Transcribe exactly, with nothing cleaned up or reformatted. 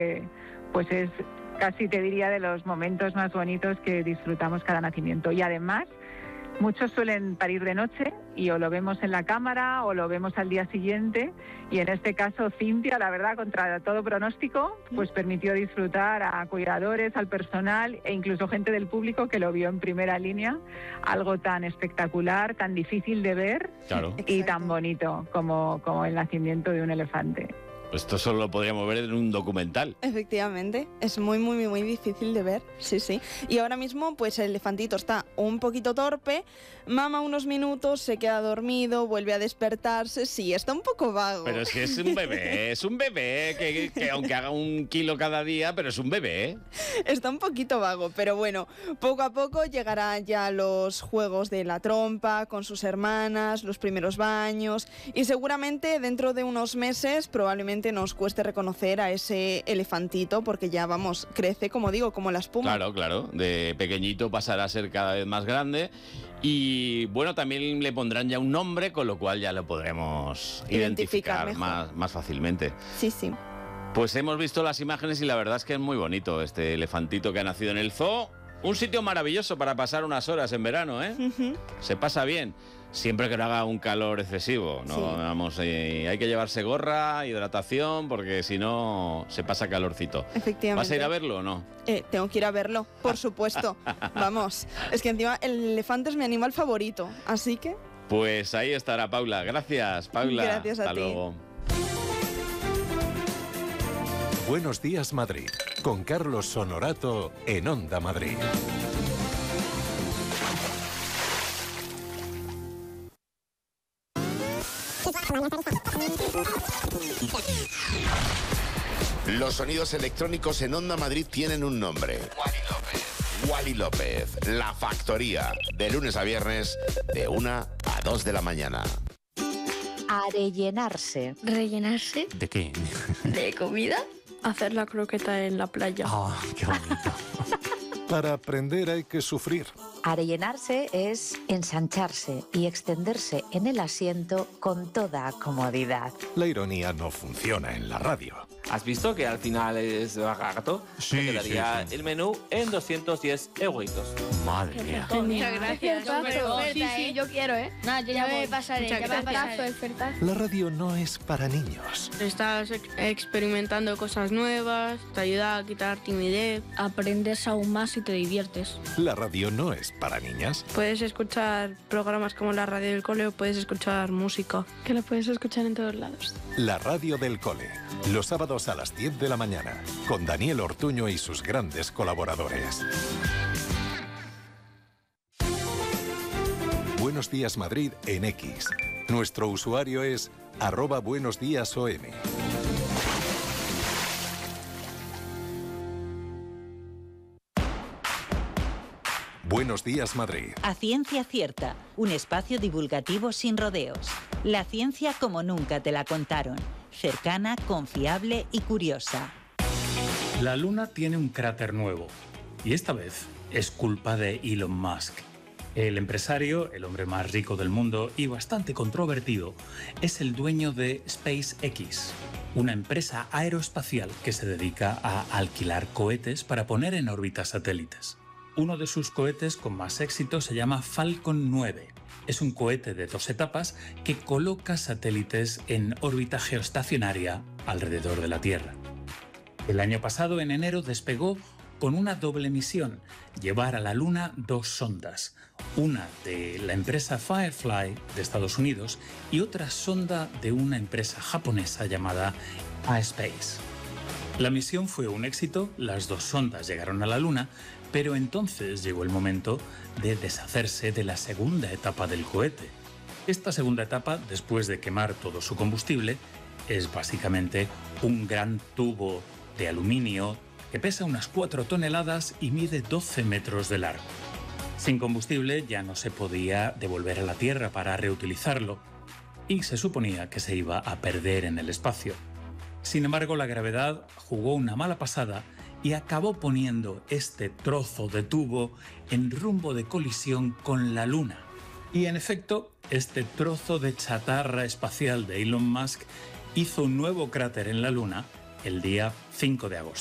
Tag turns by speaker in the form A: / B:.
A: pues es casi, te diría, de los momentos más bonitos que disfrutamos cada nacimiento. Y además, muchos suelen parir de noche y o lo vemos en la cámara o lo vemos al día siguiente, y en este caso Cintia, la verdad, contra todo pronóstico, pues permitió disfrutar a cuidadores, al personal e incluso gente del público que lo vio en primera línea, algo tan espectacular, tan difícil de ver,
B: claro,
A: y
C: Exacto.
A: tan bonito como, como el nacimiento de un elefante.
B: Pues esto solo lo podríamos ver en un documental.
C: Efectivamente, es muy, muy, muy difícil de ver, sí, sí. Y ahora mismo, pues el elefantito está un poquito torpe, mama unos minutos, se queda dormido, vuelve a despertarse, sí, está un poco vago.
B: Pero es que es un bebé, es un bebé, que, que aunque haga un kilo cada día, pero es un bebé.
C: Está un poquito vago, pero bueno, poco a poco llegarán ya los juegos de la trompa con sus hermanas, los primeros baños, y seguramente dentro de unos meses probablemente nos cueste reconocer a ese elefantito, porque ya, vamos, crece, como digo, como la espuma.
B: Claro, claro, de pequeñito pasará a ser cada vez más grande. Y bueno, también le pondrán ya un nombre, con lo cual ya lo podremos
C: Identificar
B: identificar,
C: mejor.
B: más, más fácilmente.
C: Sí, sí.
B: Pues hemos visto las imágenes y la verdad es que es muy bonito este elefantito que ha nacido en el zoo. Un sitio maravilloso para pasar unas horas en verano, ¿eh?
C: Ujú.
B: Se pasa bien, siempre que no haga un calor excesivo, ¿no?
C: Sí.
B: Vamos, eh, hay que llevarse gorra, hidratación, porque si no se pasa calorcito.
C: Efectivamente.
B: ¿Vas a ir a verlo o no?
C: Eh, tengo que ir a verlo, por supuesto. Vamos, es que encima el elefante es mi animal favorito, así que...
B: Pues ahí estará Paula. Gracias, Paula.
C: Gracias a
B: Hasta
C: ti.
B: luego.
D: Buenos días, Madrid, con Carlos Honorato en Onda Madrid.
E: Los sonidos electrónicos en Onda Madrid tienen un nombre. Wally López. Wally López, La Factoría, de lunes a viernes, de una a dos de la mañana.
F: Arellenarse.
G: ¿Rellenarse
H: ¿De qué?
G: de comida? Hacer la croqueta en la playa.
H: Ah, qué bonito.
D: Para aprender hay que sufrir.
F: Arellenarse es ensancharse y extenderse en el asiento con toda comodidad.
D: La ironía no funciona en la radio.
I: ¿Has visto que al final es barato?
H: Sí,
I: Me quedaría
H: sí, sí.
I: el menú en doscientos diez euritos.
H: Madre mía.
G: Muchas gracias.
J: Sí, sí, yo quiero, ¿eh?
G: Nada, yo
J: Ya
G: ya
J: me
G: voy.
J: pasaré,
G: Muchas
J: ya me
G: gracias.
J: pasaré. Ofertazo.
D: La radio no es para niños.
G: Estás ex- experimentando cosas nuevas, te ayuda a quitar timidez.
J: Aprendes aún más y te diviertes.
D: La radio no es para niñas.
G: Puedes escuchar programas como la radio del cole o puedes escuchar música. Que lo puedes escuchar en todos lados.
D: La radio del cole. Los sábados a las diez de la mañana. Con Daniel Ortuño y sus grandes colaboradores. Buenos días, Madrid en X. Nuestro usuario es arroba buenos días O M. Buenos días, Madrid.
K: A Ciencia Cierta, un espacio divulgativo sin rodeos. La ciencia como nunca te la contaron. Cercana, confiable y curiosa.
L: La Luna tiene un cráter nuevo. Y esta vez es culpa de Elon Musk. El empresario, el hombre más rico del mundo y bastante controvertido, es el dueño de SpaceX, una empresa aeroespacial que se dedica a alquilar cohetes para poner en órbita satélites. Uno de sus cohetes con más éxito se llama Falcon nueve. Es un cohete de dos etapas que coloca satélites en órbita geoestacionaria alrededor de la Tierra. El año pasado, en enero, despegó con una doble misión: llevar a la Luna dos sondas, una de la empresa Firefly de Estados Unidos y otra sonda de una empresa japonesa llamada iSpace. La misión fue un éxito, las dos sondas llegaron a la Luna, pero entonces llegó el momento de deshacerse de la segunda etapa del cohete. Esta segunda etapa, después de quemar todo su combustible, es básicamente un gran tubo de aluminio que pesa unas cuatro toneladas y mide doce metros de largo. Sin combustible ya no se podía devolver a la Tierra para reutilizarlo y se suponía que se iba a perder en el espacio. Sin embargo, la gravedad jugó una mala pasada y acabó poniendo este trozo de tubo en rumbo de colisión con la Luna. Y en efecto, este trozo de chatarra espacial de Elon Musk hizo un nuevo cráter en la Luna el día cinco de agosto.